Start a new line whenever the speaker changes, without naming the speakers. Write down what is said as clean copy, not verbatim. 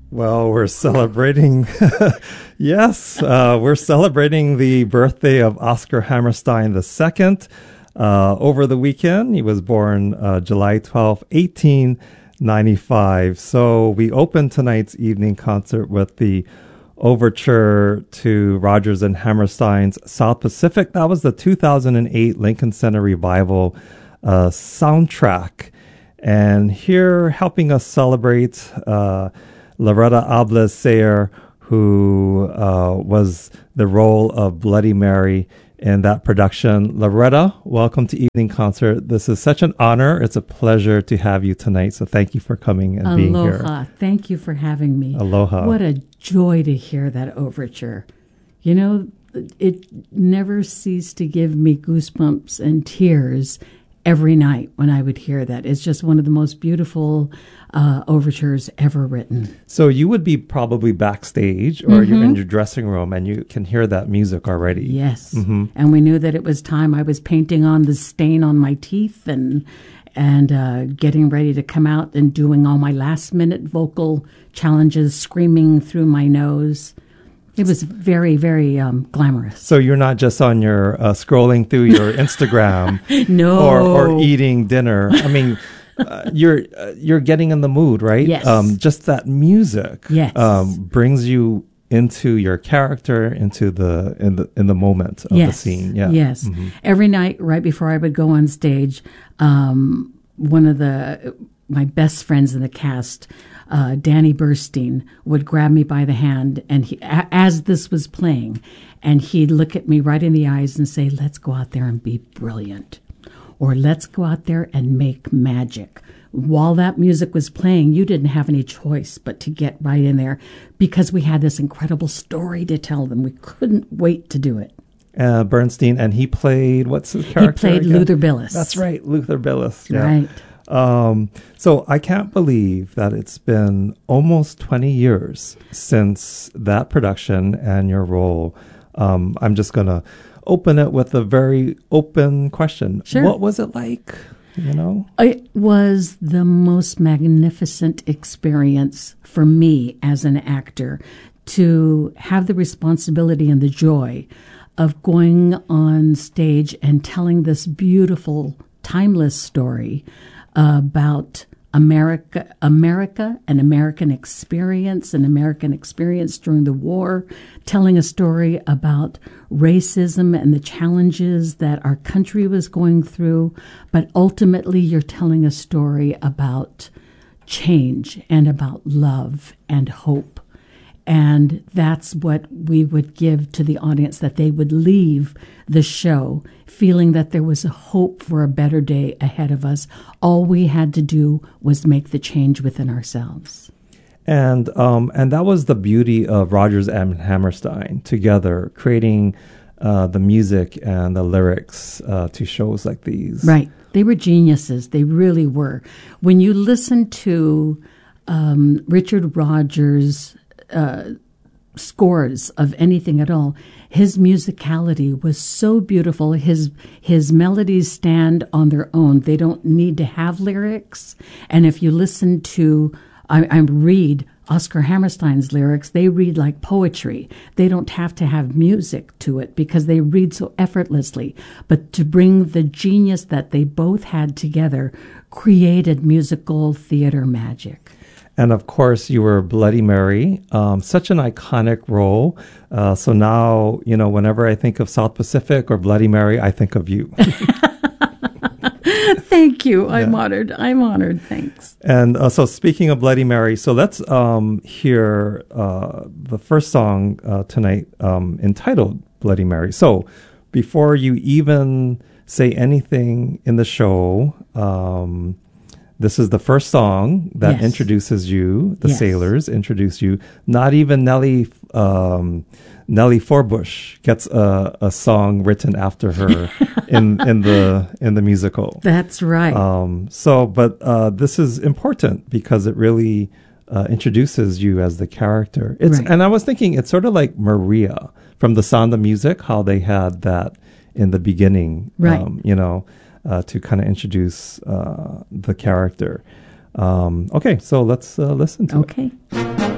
Well, we're celebrating, yes, we're celebrating the birthday of Oscar Hammerstein II over the weekend. He was born July 12th, 1895. So we opened tonight's evening concert with the overture to Rodgers and Hammerstein's South Pacific. That was the 2008 Lincoln Center Revival soundtrack. And here helping us celebrate Loretta Ables Sayer, who was the role of Bloody Mary in that production. Loretta, welcome to Evening Concert. This is such an honor. It's a pleasure to have you tonight. So thank you for coming and being here.
Aloha. Thank you for having me.
Aloha.
What a joy to hear that overture. You know, it never ceased to give me goosebumps and tears every night when I would hear that. It's just one of the most beautiful overtures ever written.
So you would be probably backstage or you're in your dressing room and you can hear that music already.
Yes. And we knew that it was time. I was painting on the stain on my teeth and getting ready to come out and doing all my last minute vocal challenges, screaming through my nose. It was very, very glamorous.
So you're not just on your scrolling through your Instagram,
no,
or eating dinner. I mean, you're getting in the mood, right?
Yes.
Just that music,
yes,
brings you into your character, into in the moment of the scene. Yeah.
Yes. Every night, right before I would go on stage, one of my best friends in the cast, Danny Burstein, would grab me by the hand, and as this was playing, and he'd look at me right in the eyes and say, "Let's go out there and be brilliant," or "Let's go out there and make magic." While that music was playing, you didn't have any choice but to get right in there because we had this incredible story to tell them. We couldn't wait to do it.
Bernstein, and he played, what's his character?
He played
again?
Luther Billis.
That's right, Luther Billis. Yeah.
Right.
So I can't believe that it's been almost 20 years since that production and your role. I'm just going to open it with a very open question.
Sure.
What was it like? You know?
It was the most magnificent experience for me as an actor to have the responsibility and the joy of going on stage and telling this beautiful, timeless story about America, an American experience during the war, telling a story about racism and the challenges that our country was going through. But ultimately, you're telling a story about change and about love and hope. And that's what we would give to the audience, that they would leave the show feeling that there was a hope for a better day ahead of us. All we had to do was make the change within ourselves.
And that was the beauty of Rodgers and Hammerstein together, creating the music and the lyrics to shows like these.
Right. They were geniuses. They really were. When you listen to Richard Rodgers' scores of anything at all, his musicality was so beautiful. His melodies stand on their own. They don't need to have lyrics. And if you listen to, I read Oscar Hammerstein's lyrics, they read like poetry. They don't have to have music to it because they read so effortlessly. But to bring the genius that they both had together created musical theater magic.
And of course, you were Bloody Mary, such an iconic role. So now, you know, whenever I think of South Pacific or Bloody Mary, I think of you.
Thank you. I'm honored. Thanks.
And so speaking of Bloody Mary, so let's hear the first song tonight entitled Bloody Mary. So before you even say anything in the show, this is the first song that introduces you. The Sailors introduce you. Not even Nellie Forbush gets a song written after her in the musical.
That's right.
But this is important because it really introduces you as the character. And I was thinking it's sort of like Maria from The Sound of Music, how they had that in the beginning.
Right.
To kind of introduce the character. Okay, so let's listen to it.
Okay.